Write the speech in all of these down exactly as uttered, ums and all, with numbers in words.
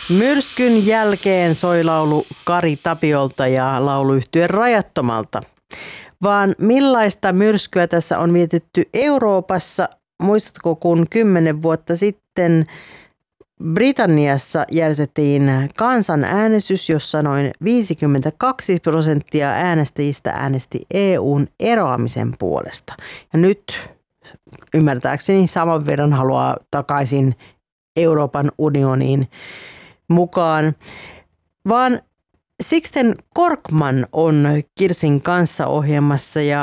Myrskyn jälkeen soi laulu Kari Tapiolta ja lauluyhtye Rajattomalta. Vaan millaista myrskyä tässä on vietetty Euroopassa? Muistatko, kun kymmenen vuotta sitten Britanniassa järjestettiin kansanäänestys, jossa noin viisikymmentäkaksi prosenttia äänestäjistä äänesti E U:n eroamisen puolesta. Ja nyt ymmärtääkseni saman verran haluaa takaisin Euroopan unioniin mukaan. Vaan Sixten Korkman on Kirsin kanssa ohjelmassa ja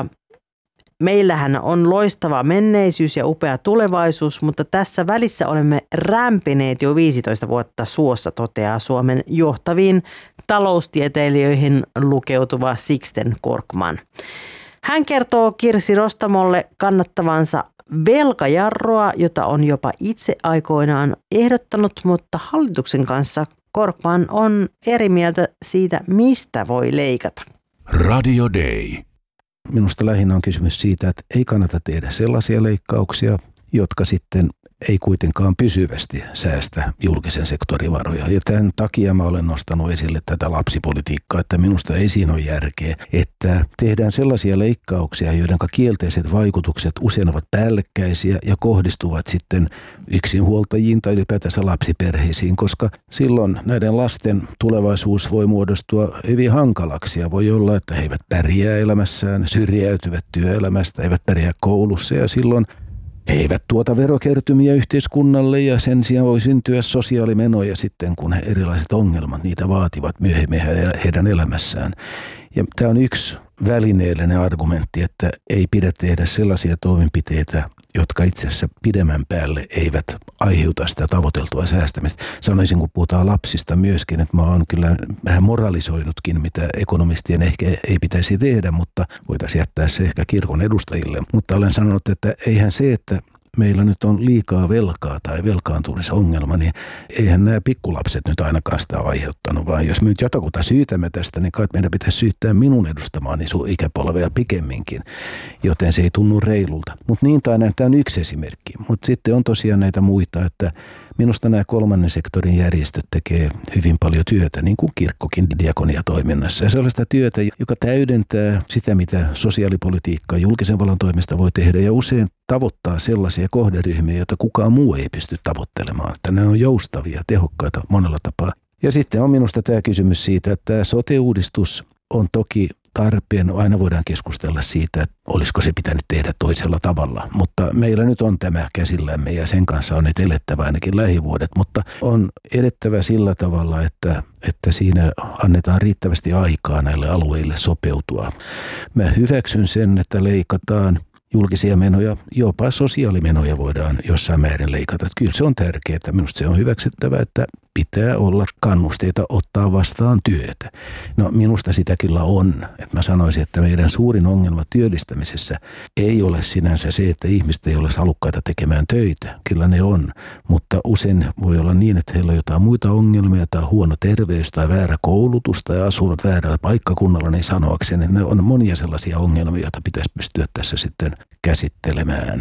meillähän on loistava menneisyys ja upea tulevaisuus, mutta tässä välissä olemme rämpineet jo viisitoista vuotta suossa, toteaa Suomen johtaviin taloustieteilijöihin lukeutuva Sixten Korkman. Hän kertoo Kirsi Rostamolle kannattavansa velkajarroa, jota on jopa itse aikoinaan ehdottanut, mutta hallituksen kanssa Korkman on eri mieltä siitä, mistä voi leikata. Radio Day. Minusta lähinnä on kysymys siitä, että ei kannata tehdä sellaisia leikkauksia, jotka sitten ei kuitenkaan pysyvästi säästä julkisen sektorin varoja. Ja tämän takia mä olen nostanut esille tätä lapsipolitiikkaa, että minusta ei siinä ole järkeä, että tehdään sellaisia leikkauksia, joiden kielteiset vaikutukset usein ovat päällekkäisiä ja kohdistuvat sitten yksinhuoltajiin tai ylipäätänsä lapsiperheisiin, koska silloin näiden lasten tulevaisuus voi muodostua hyvin hankalaksi ja voi olla, että he eivät pärjää elämässään, syrjäytyvät työelämästä, eivät pärjää koulussa ja silloin he eivät tuota verokertymiä yhteiskunnalle ja sen sijaan voi syntyä sosiaalimenoja sitten, kun he erilaiset ongelmat niitä vaativat myöhemmin heidän elämässään. Ja tämä on yksi välineellinen argumentti, että ei pidä tehdä sellaisia toimenpiteitä, jotka itse asiassa pidemmän päälle eivät aiheuta sitä tavoiteltua säästämistä. Sanoisin, kun puhutaan lapsista myöskin, että mä oon kyllä vähän moralisoinutkin, mitä ekonomistien ehkä ei pitäisi tehdä, mutta voitaisiin jättää se ehkä kirkon edustajille. Mutta olen sanonut, että eihän se, että meillä nyt on liikaa velkaa tai velkaantumisongelma, niin eihän nämä pikkulapset nyt ainakaan sitä aiheuttanut, vaan jos me nyt jotakuta syytämme tästä, niin kai meidän pitäisi syyttää minun edustamaani sun ikäpolvea pikemminkin, joten se ei tunnu reilulta. Mutta niin tai näin, tämä on yksi esimerkki. Mutta sitten on tosiaan näitä muita, että minusta nämä kolmannen sektorin järjestöt tekee hyvin paljon työtä, niin kuin kirkkokin diakoniatoiminnassa. Ja sellaista työtä, joka täydentää sitä, mitä sosiaalipolitiikka julkisen vallan toimesta voi tehdä ja usein tavoittaa sellaisia kohderyhmiä, joita kukaan muu ei pysty tavoittelemaan. Että nämä on joustavia, tehokkaita monella tapaa. Ja sitten on minusta tämä kysymys siitä, että tämä sote-uudistus on toki tarpeen. Aina voidaan keskustella siitä, että olisiko se pitänyt tehdä toisella tavalla. Mutta meillä nyt on tämä käsillämme ja sen kanssa on nyt elettävä ainakin lähivuodet. Mutta on edettävä sillä tavalla, että, että siinä annetaan riittävästi aikaa näille alueille sopeutua. Mä hyväksyn sen, että leikataan julkisia menoja, jopa sosiaalimenoja voidaan jossain määrin leikata. Kyllä se on tärkeää. Minusta se on hyväksyttävä, että pitää olla kannusteita ottaa vastaan työtä. No minusta sitä kyllä on. Että mä sanoisin, että meidän suurin ongelma työllistämisessä ei ole sinänsä se, että ihmiset ei ole halukkaita tekemään töitä. Kyllä ne on. Mutta usein voi olla niin, että heillä on jotain muita ongelmia tai huono terveys tai väärä koulutus tai asuvat väärällä paikkakunnalla, niin sanoakseni, että ne on monia sellaisia ongelmia, joita pitäisi pystyä tässä sitten käsittelemään.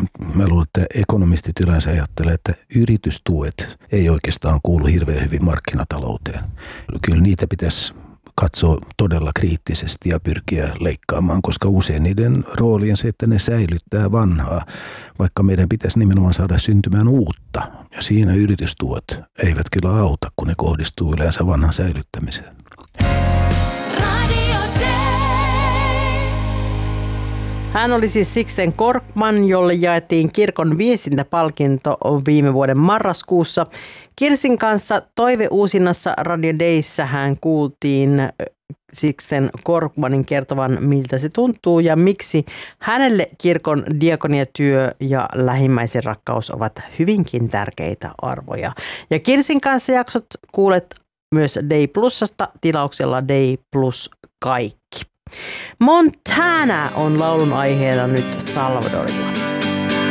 Mä luulen, että ekonomistit yleensä ajattelee, että yritystuet ei oikeastaan kuulu hirveän hyvin markkinatalouteen. Kyllä niitä pitäisi katsoa todella kriittisesti ja pyrkiä leikkaamaan, koska usein niiden rooli on se, että ne säilyttää vanhaa, vaikka meidän pitäisi nimenomaan saada syntymään uutta. Ja siinä yritystuet eivät kyllä auta, kun ne kohdistuu yleensä vanhan säilyttämiseen. Hän oli siis Sixten Korkman, jolle jaettiin kirkon viestintäpalkinto viime vuoden marraskuussa. Kirsin kanssa toiveuusinnassa Radio Dayssä hän kuultiin Sixten Korkmanin kertovan, miltä se tuntuu ja miksi hänelle kirkon diakoniatyö ja lähimmäisen rakkaus ovat hyvinkin tärkeitä arvoja. Ja Kirsin kanssa jaksot kuulet myös Day Plusasta tilauksella Day Plus kaikki. Montana on laulun aiheena nyt Salvadorilla.